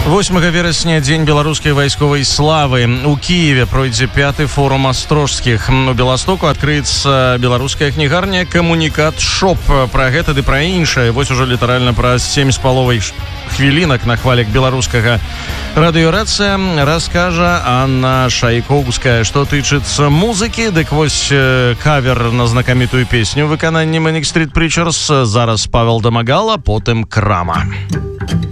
8 верасня дзень беларускай вайсковай славы. У Киеве пройдзе 5-й форум астрожскіх. У Беластоку адкрыецца беларуская кнігарня «Камунікат Шоп». Пра гэта ды пра іншае вось ужо літаральна праз 7,5 хвілінак на хвалях беларускага радыёрацыя раскажа Анна Шайкоўская. Што тычыцца музыкі, дык вось кавер на знакамітую песню выкананні Manic Street Preachers. Зараз Павел Дамагала, потым Крама.